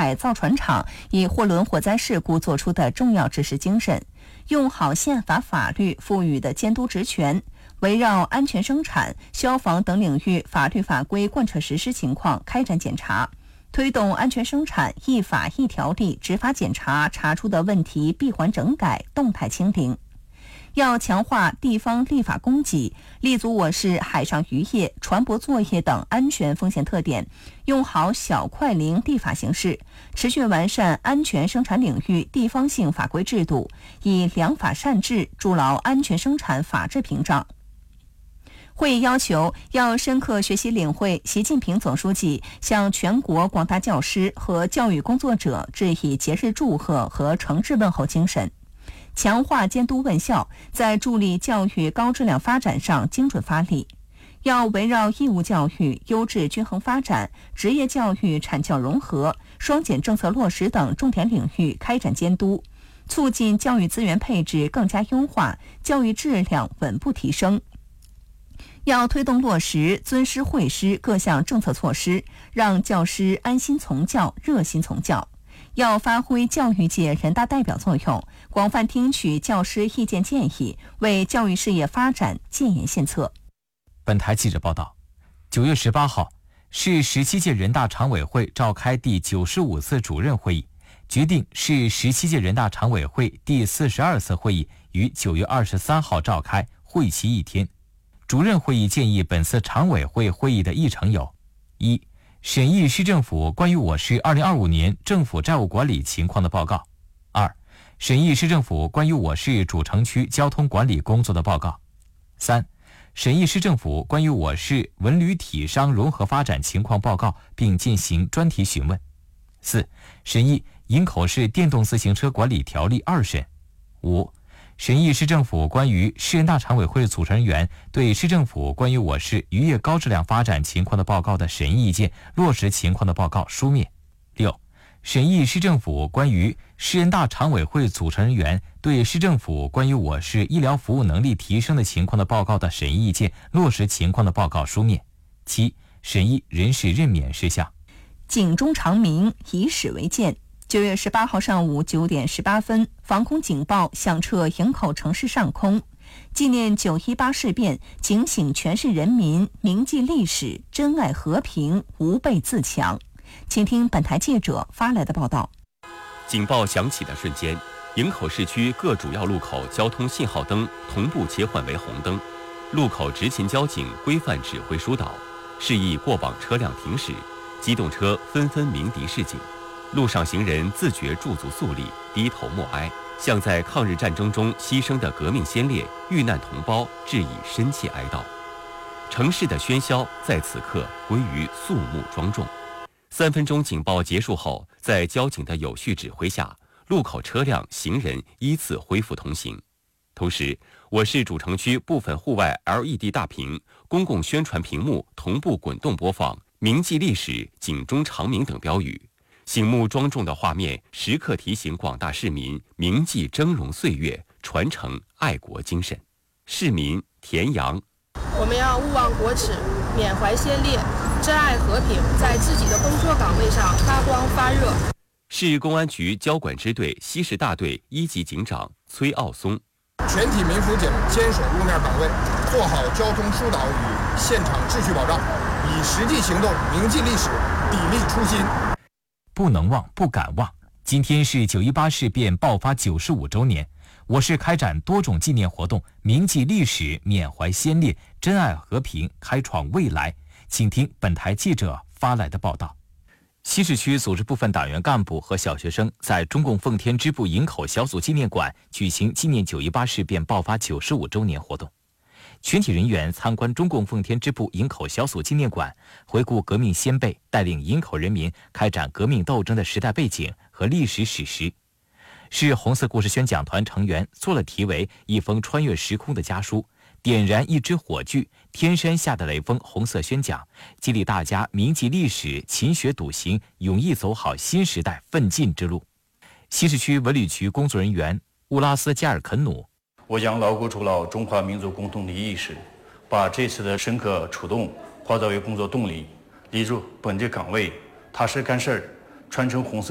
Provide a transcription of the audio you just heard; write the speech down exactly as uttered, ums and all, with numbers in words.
海造船厂以货轮火灾事故作出的重要指示精神，用好宪法法律赋予的监督职权，围绕安全生产、消防等领域法律法规贯彻实施情况开展检查，推动安全生产一法一条例执法检查查出的问题闭环整改、动态清零。要强化地方立法供给，立足我市海上渔业、船舶作业等安全风险特点，用好小快灵立法形式，持续完善安全生产领域地方性法规制度，以良法善治筑牢安全生产法治屏障。会议要求要深刻学习领会习近平总书记向全国广大教师和教育工作者致以节日祝贺和诚挚问候精神，强化监督问校，在助力教育高质量发展上精准发力。要围绕义务教育优质均衡发展、职业教育产教融合、双减政策落实等重点领域开展监督，促进教育资源配置更加优化，教育质量稳步提升。要推动落实尊师惠师各项政策措施，让教师安心从教、热心从教。要发挥教育界人大代表作用，广泛听取教师意见建议，为教育事业发展建言献策。 本台记者报道，九月十八号，市十七届人大常委会召开第九十五次主任会议，决定市十七届人大常委会第四十二次会议于九月二十三号召开，会期一天。主任会议建议本次常委会会议的议程有：一、审议市政府关于我市二零二五年政府债务管理情况的报告；二、审议市政府关于我市主城区交通管理工作的报告；三、审议市政府关于我市文旅体商融合发展情况报告，并进行专题询问；四、审议营口市电动自行车管理条例二审；五、审议市政府关于市人大常委会组成人员对市政府关于我市渔业高质量发展情况的报告的审议意见、落实情况的报告书面；六、审议市政府关于市人大常委会组成人员对市政府关于我市医疗服务能力提升的情况的报告的审议意见、落实情况的报告书面；七、审议人事任免事项。 警钟长鸣，以史为鉴。九月十八号上午九点十八分，防空警报响彻营口城市上空，纪念九一八事变，警醒全市人民铭记历史，珍爱和平，无备自强。请听本台记者发来的报道。 警报响起的瞬间，营口市区各主要路口交通信号灯同步切换为红灯，路口执勤交警规范指挥疏导，示意过往车辆停驶，机动车纷纷鸣笛示警。路上行人自觉驻足肃立，低头默哀，向在抗日战争中牺牲的革命先烈、遇难同胞致以深切哀悼。城市的喧嚣在此刻归于肃穆庄重。三分钟警报结束后，在交警的有序指挥下，路口车辆、行人依次恢复通行。同时，我市主城区部分户外 L E D 大屏、公共宣传屏幕同步滚动播放“铭记历史，警钟长鸣”等标语。醒目庄重的画面时刻提醒广大市民铭记峥嵘岁月，传承爱国精神。市民田阳： 我们要勿忘国耻，缅怀先烈，珍爱和平，在自己的工作岗位上发光发热。 市公安局交管支队西市大队一级警长崔奥松： 全体民辅警坚守路面岗位，做好交通疏导与现场秩序保障，以实际行动铭记历史，砥砺初心。 不能忘，不敢忘。今天是九一八事变爆发九十五周年，我市开展多种纪念活动，铭记历史，缅怀先烈，珍爱和平，开创未来。请听本台记者发来的报道。西市区组织部分党员干部和小学生在中共奉天支部营口小组纪念馆举行纪念九一八事变爆发九十五周年活动。全体人员参观中共奉天支部营口小组纪念馆，回顾革命先辈带领营口人民开展革命斗争的时代背景和历史史实。市红色故事宣讲团成员做了题为《一封穿越时空的家书》，点燃一支火炬，天山下的雷锋红色宣讲，激励大家铭记历史，勤学笃行，勇毅走好新时代奋进之路。西市区文旅局工作人员乌拉斯加尔肯努： 我将牢固筑牢中华民族共同体意识，把这次的深刻触动化作为工作动力，立足本地岗位，踏实干事，传承红色